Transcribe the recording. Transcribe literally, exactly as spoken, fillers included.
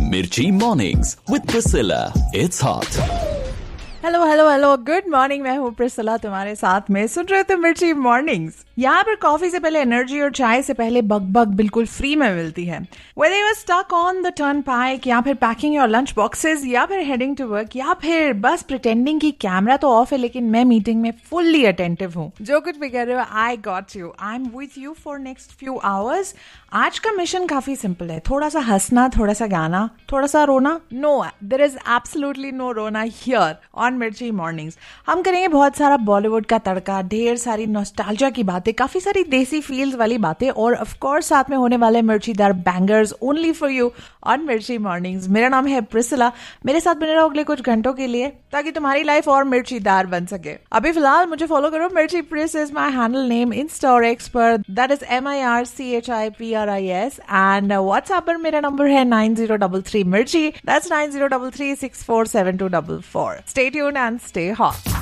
Mirchi Mornings with Priscilla. It's hot. Hello hello hello good morning. मैं हूँ प्रिस्सिला, तुम्हारे साथ में सुन रहे थे मिर्ची मॉर्निंग्स। यहाँ पर कॉफी से पहले एनर्जी और चाय से पहले बग-बग बिल्कुल फ्री में मिलती है। Whether you are stuck on the turnpike या फिर पैकिंग योर लंच बॉक्सेस या फिर हेडिंग टू वर्क या फिर बस प्रिटेंडिंग की कैमरा तो ऑफ है लेकिन मैं मीटिंग में फुल्ली अटेंटिव हूँ। जो कुछ भी कर रहे हो, I got you, I am with you for next few hours. आज का मिशन काफी सिंपल है, थोड़ा सा हंसना, थोड़ा सा गाना, थोड़ा सा रोना। No, there is absolutely no रोना हियर ऑन मिर्ची मॉर्निंग्स। हम करेंगे बहुत सारा बॉलीवुड का तड़का, ढेर सारी नॉस्टैल्जिया की बातें, काफी सारी देसी फील्स वाली बातें और ऑफ कोर्स साथ में होने वाले मिर्चीदार bangers only for you on मिर्ची मॉर्निंग्स। मेरा नाम है प्रिस्सिला, मेरे साथ बने रहो अगले कुछ घंटों के लिए ताकि तुम्हारी लाइफ और मिर्चीदार बन सके। अभी फिलहाल मुझे फॉलो करो, मिर्ची प्रिस is my handle name Insta और एक्स पर, that is M I R C H I P R I S, and WhatsApp पर मेरा नंबर है नाइन जीरो थ्री थ्री मिर्ची, that's nine zero three three six four seven to four four. Stay tuned and stay hot.